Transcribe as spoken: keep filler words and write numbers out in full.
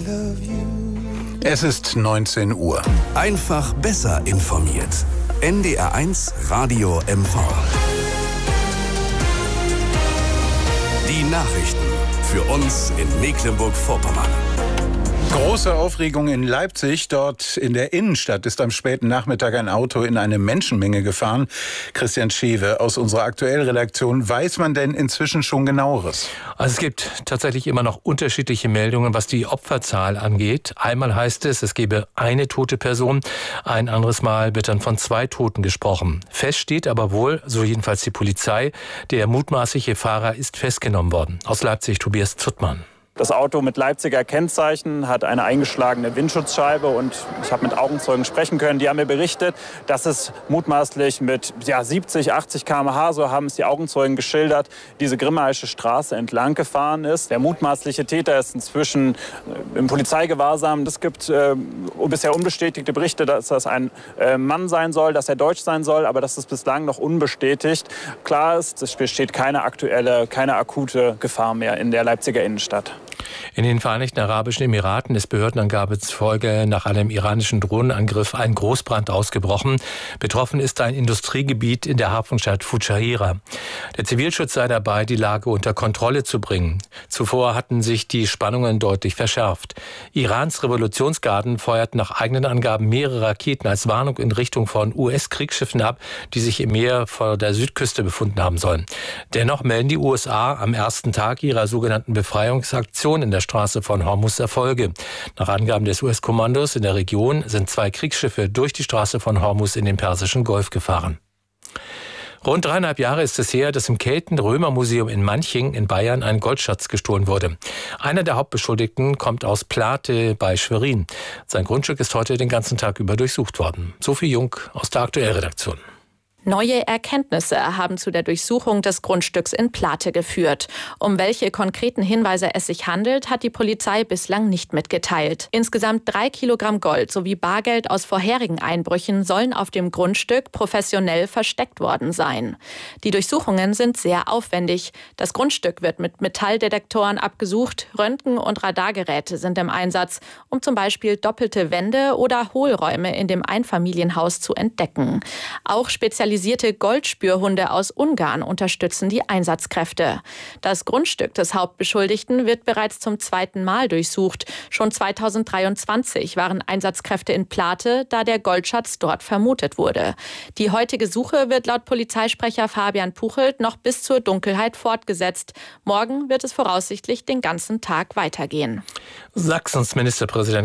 Es ist neunzehn Uhr. Einfach besser informiert. N D R eins Radio M V. Die Nachrichten für uns in Mecklenburg-Vorpommern. Große Aufregung in Leipzig. Dort in der Innenstadt ist am späten Nachmittag ein Auto in eine Menschenmenge gefahren. Christian Schewe aus unserer Aktuellredaktion. Weiß man denn inzwischen schon Genaueres? Also es gibt tatsächlich immer noch unterschiedliche Meldungen, was die Opferzahl angeht. Einmal heißt es, es gebe eine tote Person. Ein anderes Mal wird dann von zwei Toten gesprochen. Fest steht aber wohl, so jedenfalls die Polizei, der mutmaßliche Fahrer ist festgenommen worden. Aus Leipzig Tobias Zuttmann. Das Auto mit Leipziger Kennzeichen hat eine eingeschlagene Windschutzscheibe und ich habe mit Augenzeugen sprechen können. Die haben mir berichtet, dass es mutmaßlich mit ja, siebzig, achtzig Kilometer pro Stunde, so haben es die Augenzeugen geschildert, diese Grimmaische Straße entlang gefahren ist. Der mutmaßliche Täter ist inzwischen im Polizeigewahrsam. Es gibt äh, bisher unbestätigte Berichte, dass das ein äh, Mann sein soll, dass er deutsch sein soll, aber das ist bislang noch unbestätigt. Klar ist, es besteht keine aktuelle, keine akute Gefahr mehr in der Leipziger Innenstadt. In den Vereinigten Arabischen Emiraten ist Behördenangabe zufolge nach einem iranischen Drohnenangriff ein Großbrand ausgebrochen. Betroffen ist ein Industriegebiet in der Hafenstadt Fujairah. Der Zivilschutz sei dabei, die Lage unter Kontrolle zu bringen. Zuvor hatten sich die Spannungen deutlich verschärft. Irans Revolutionsgarden feuerten nach eigenen Angaben mehrere Raketen als Warnung in Richtung von U S-Kriegsschiffen ab, die sich im Meer vor der Südküste befunden haben sollen. Dennoch melden die U S A am ersten Tag ihrer sogenannten Befreiungsaktion in der Straße von Hormuz Erfolge. Nach Angaben des U S-Kommandos in der Region sind zwei Kriegsschiffe durch die Straße von Hormuz in den Persischen Golf gefahren. Rund dreieinhalb Jahre ist es her, dass im Kelten-Römer-Museum in Manching in Bayern ein Goldschatz gestohlen wurde. Einer der Hauptbeschuldigten kommt aus Plate bei Schwerin. Sein Grundstück ist heute den ganzen Tag über durchsucht worden. Sophie Jung aus der Aktuellredaktion. Neue Erkenntnisse haben zu der Durchsuchung des Grundstücks in Plate geführt. Um welche konkreten Hinweise es sich handelt, hat die Polizei bislang nicht mitgeteilt. Insgesamt drei Kilogramm Gold sowie Bargeld aus vorherigen Einbrüchen sollen auf dem Grundstück professionell versteckt worden sein. Die Durchsuchungen sind sehr aufwendig. Das Grundstück wird mit Metalldetektoren abgesucht. Röntgen- und Radargeräte sind im Einsatz, um zum Beispiel doppelte Wände oder Hohlräume in dem Einfamilienhaus zu entdecken. Auch spezialisierte Goldspürhunde aus Ungarn unterstützen die Einsatzkräfte. Das Grundstück des Hauptbeschuldigten wird bereits zum zweiten Mal durchsucht. Schon zweitausenddreiundzwanzig waren Einsatzkräfte in Plate, da der Goldschatz dort vermutet wurde. Die heutige Suche wird laut Polizeisprecher Fabian Puchelt noch bis zur Dunkelheit fortgesetzt. Morgen wird es voraussichtlich den ganzen Tag weitergehen. Sachsens Ministerpräsident